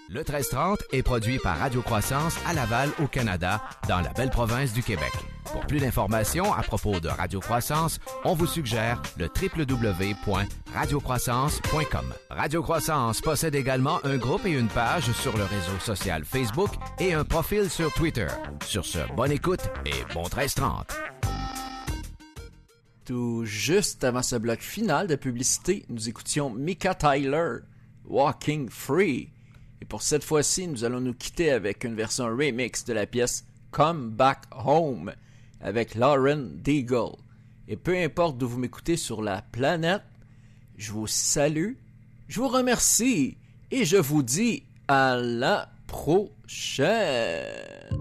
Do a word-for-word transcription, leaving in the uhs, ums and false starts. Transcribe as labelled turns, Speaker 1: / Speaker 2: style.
Speaker 1: Le treize trente est produit par Radio Croissance à Laval, au Canada, dans la belle province du Québec. Pour plus d'informations à propos de Radio Croissance, on vous suggère le w w w point radio croissance point com. Radio Croissance possède également un groupe et une page sur le réseau social Facebook et un profil sur Twitter. Sur ce, bonne écoute et bon treize trente.
Speaker 2: Tout juste avant ce bloc final de publicité, nous écoutions Micah Tyler, Walking Free. Et pour cette fois-ci, nous allons nous quitter avec une version remix de la pièce Come Back Home avec Lauren Daigle. Et peu importe d'où vous m'écoutez sur la planète, je vous salue, je vous remercie et je vous dis à la prochaine.